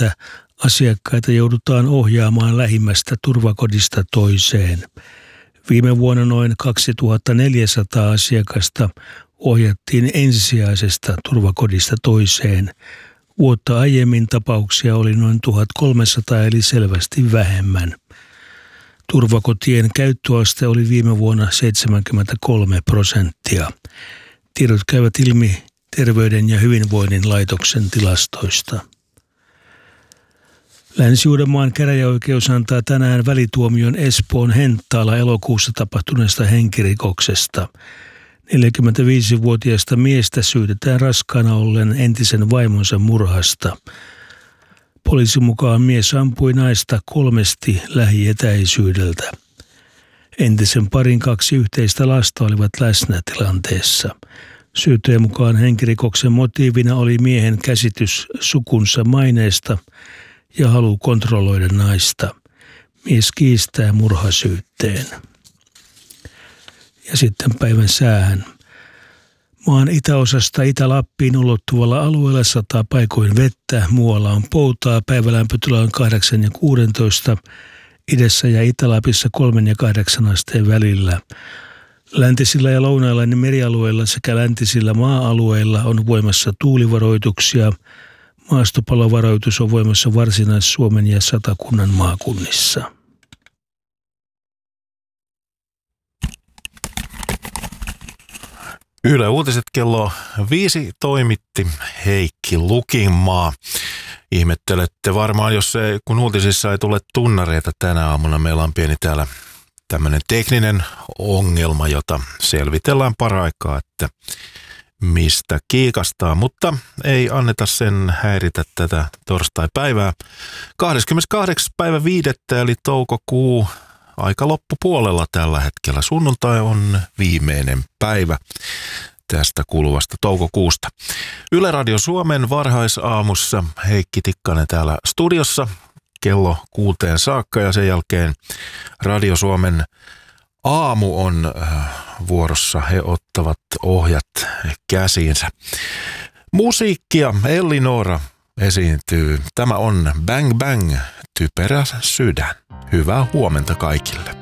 että asiakkaita joudutaan ohjaamaan lähimmästä turvakodista toiseen. Viime vuonna noin 2400 asiakasta ohjattiin ensisijaisesta turvakodista toiseen. Vuotta aiemmin tapauksia oli noin 1300 eli selvästi vähemmän. Turvakotien käyttöaste oli viime vuonna 73%. Tiedot käyvät ilmi Terveyden ja hyvinvoinnin laitoksen tilastoista. Länsi-Uudenmaan käräjäoikeus antaa tänään välituomion Espoon Henttaalla elokuussa tapahtuneesta henkirikoksesta. 45-vuotiaista miestä syytetään raskaana ollen entisen vaimonsa murhasta. Poliisin mukaan mies ampui naista 3 lähietäisyydeltä. Entisen parin 2 yhteistä lasta olivat läsnä tilanteessa. Syytteen mukaan henkirikoksen motiivina oli miehen käsitys sukunsa maineesta ja halu kontrolloida naista. Mies kiistää murhasyytteen. Ja sitten päivän säähän. Maan itäosasta Itä-Lappiin ulottuvalla alueella sataa paikoin vettä, muualla on poutaa, päivälämpötila on 8 ja 16, idässä ja Itä-Lapissa 3 ja 8 asteen välillä. Läntisillä ja lounailla merialueilla sekä läntisillä maa-alueilla on voimassa tuulivaroituksia. Maastopallovaroitus on voimassa Varsinais-Suomen ja Satakunnan maakunnissa. Yle Uutiset kello 5 toimitti Heikki Lukinmaa. Ihmettelette varmaan, kun uutisissa ei tule tunnareita tänä aamuna. Meillä on pieni täällä tämmöinen tekninen ongelma, jota selvitellään paraikaa, että mistä kiikastaa, mutta ei anneta sen häiritä tätä torstai-päivää. 28. päivä 5. eli toukokuu, aika loppupuolella tällä hetkellä. Sunnuntai on viimeinen päivä tästä kuluvasta toukokuusta. Yle Radio Suomen varhaisaamussa Heikki Tikkanen täällä studiossa kello 6 saakka ja sen jälkeen Radio Suomen aamu on vuorossa. He ottavat ohjat käsiinsä. Musiikkia Ellinora esiintyy. Tämä on Bang Bang, typerä sydän. Hyvää huomenta kaikille.